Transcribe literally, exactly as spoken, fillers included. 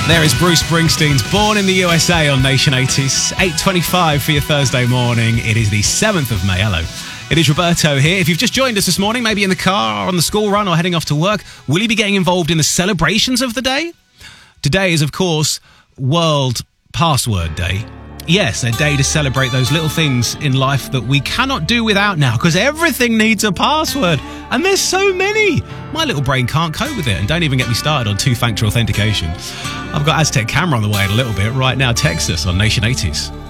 There is Bruce Springsteen's Born in the U S A on Nation eighties. eight twenty-five for your Thursday morning. It is the seventh of May. Hello. It is Roberto here. If you've just joined us this morning, maybe in the car, or on the school run, or heading off to work, will you be getting involved in the celebrations of the day? Today is, of course, World Password Day. Yes, a day to celebrate those little things in life that we cannot do without now, because everything needs a password, and there's so many. My little brain can't cope with it, and don't even get me started on two-factor authentication. I've got Aztec Camera on the way in a little bit. Right now, text us on Nation eighties.